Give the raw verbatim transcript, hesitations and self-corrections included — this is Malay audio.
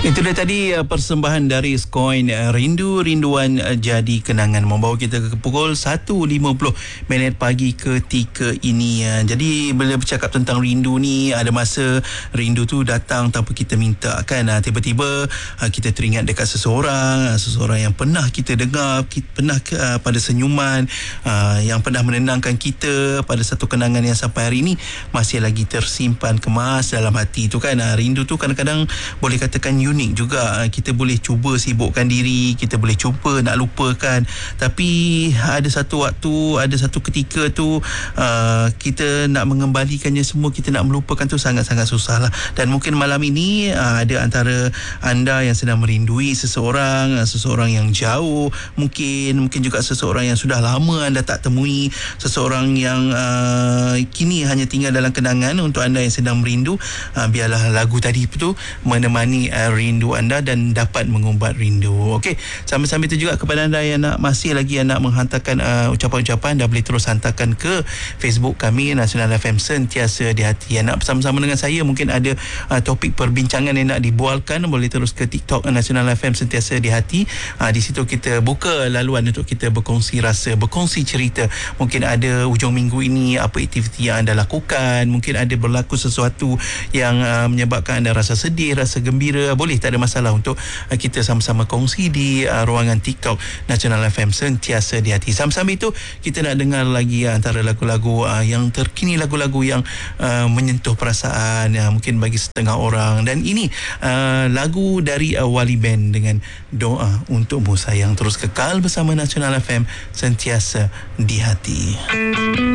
Itu dia tadi uh, persembahan dari Skoin uh, Rindu Rinduan uh, Jadi Kenangan, membawa kita ke pukul satu lima puluh minit pagi ketika ini. Uh, jadi bila bercakap tentang rindu ni, ada masa rindu tu datang tanpa kita minta kan. Uh, tiba-tiba uh, kita teringat dekat seseorang, uh, seseorang yang pernah kita dengar, kita, pernah uh, pada senyuman, uh, yang pernah menenangkan kita pada satu kenangan yang sampai hari ini masih lagi tersimpan kemas dalam hati tu kan. Uh, rindu tu kadang-kadang boleh katakan unik juga. Kita boleh cuba sibukkan diri, kita boleh cuba nak lupakan, tapi ada satu waktu, ada satu ketika tu uh, kita nak mengembalikannya semua, kita nak melupakan tu sangat-sangat susah lah. Dan mungkin malam ini uh, ada antara anda yang sedang merindui seseorang, uh, seseorang yang jauh, mungkin mungkin juga seseorang yang sudah lama anda tak temui, seseorang yang uh, kini hanya tinggal dalam kenangan. Untuk anda yang sedang merindu, uh, biarlah lagu tadi tu menemani uh, rindu anda dan dapat mengubat rindu. Okey, sambil-sambil itu juga kepada anda yang nak masih lagi yang nak menghantarkan uh, ucapan-ucapan, dah boleh terus hantarkan ke Facebook kami Nasional F M Sentiasa di Hati. Yang nak bersama-sama dengan saya, mungkin ada uh, topik perbincangan yang nak dibualkan, boleh terus ke TikTok Nasional F M Sentiasa di Hati. Uh, di situ kita buka laluan untuk kita berkongsi rasa, berkongsi cerita. Mungkin ada hujung minggu ini apa aktiviti yang anda lakukan, mungkin ada berlaku sesuatu yang uh, menyebabkan anda rasa sedih, rasa gembira. Boleh, tak ada masalah untuk uh, kita sama-sama kongsi di uh, ruangan TikTok Nasional F M Sentiasa di Hati. Sambil-sambil itu kita nak dengar lagi uh, antara lagu-lagu uh, yang terkini, lagu-lagu yang uh, menyentuh perasaan uh, mungkin bagi setengah orang. Dan ini uh, lagu dari uh, Wali Band dengan Doa Untukmu Sayang. Terus kekal bersama Nasional F M Sentiasa di Hati.